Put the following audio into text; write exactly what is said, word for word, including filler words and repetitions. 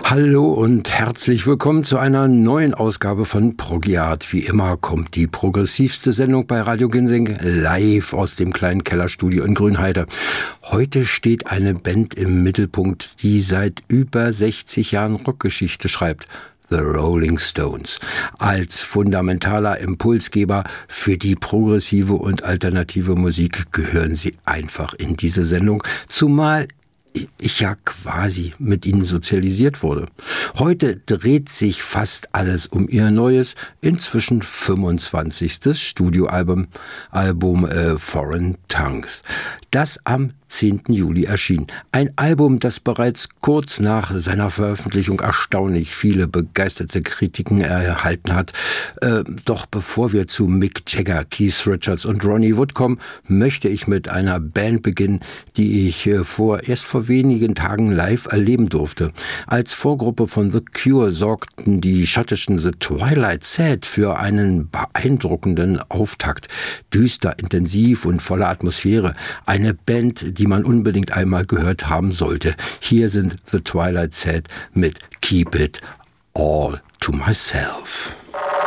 Hallo und herzlich willkommen zu einer neuen Ausgabe von Progiat. Wie immer kommt die progressivste Sendung bei Radio Ginsing live aus dem kleinen Kellerstudio in Grünheide. Heute steht eine Band im Mittelpunkt, die seit über sechzig Jahren Rockgeschichte schreibt. The Rolling Stones. Als fundamentaler Impulsgeber für die progressive und alternative Musik gehören sie einfach in diese Sendung, zumal ich ja quasi mit ihnen sozialisiert wurde. Heute dreht sich fast alles um ihr neues, inzwischen fünfundzwanzigstes Studioalbum, Album äh, Foreign Tongues, das am zehnten Juli erschien. Ein Album, das bereits kurz nach seiner Veröffentlichung erstaunlich viele begeisterte Kritiken erhalten hat. Äh, doch bevor wir zu Mick Jagger, Keith Richards und Ronnie Wood kommen, möchte ich mit einer Band beginnen, die ich äh, vor erst vor wenigen Tagen live erleben durfte. Als Vorgruppe von The Cure sorgten die schottischen The Twilight Sad für einen beeindruckenden Auftakt. Düster, intensiv und voller Atmosphäre. Eine Band, die man unbedingt einmal gehört haben sollte. Hier sind The Twilight Sad mit Keep It All to Myself.